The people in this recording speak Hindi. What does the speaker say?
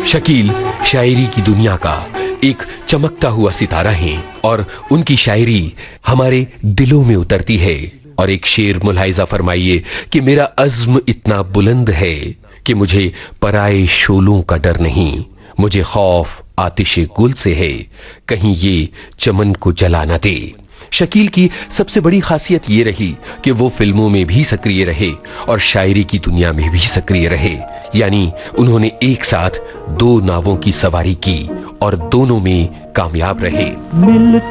शकील शायरी की दुनिया का एक चमकता हुआ सितारा है और उनकी शायरी हमारे दिलों में उतरती है। और एक शेर मुलाहिजा फरमाइए कि मेरा अज़्म इतना बुलंद है कि मुझे पराए शोलों का डर नहीं, मुझे खौफ आतिशे गुल से है, कहीं ये चमन को जला न दे। शकील की सबसे बड़ी खासियत ये रही कि वो फिल्मों में भी सक्रिय रहे और शायरी की दुनिया में भी सक्रिय रहे, यानी उन्होंने एक साथ दो नावों की सवारी की और दोनों में कामयाब रहे।